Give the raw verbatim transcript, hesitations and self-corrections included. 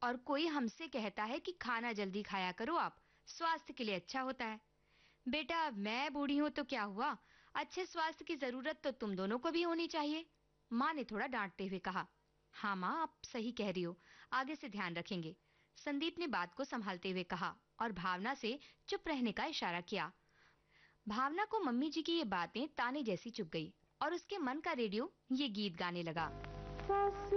और कोई हमसे कहता है कि खाना जल्दी खाया करो आप, स्वास्थ्य के लिए अच्छा होता है। बेटा मैं बूढ़ी हूँ तो क्या हुआ, अच्छे स्वास्थ्य की जरूरत तो तुम दोनों को भी होनी चाहिए। माँ ने थोड़ा डांटते हुए कहा। हाँ माँ, आप सही कह रही हो, आगे से ध्यान रखेंगे, संदीप ने बात को संभालते हुए कहा और भावना से चुप रहने का इशारा किया। भावना को मम्मी जी की ये बातें ताने जैसी चुभ गई और उसके मन का रेडियो ये गीत गाने लगा।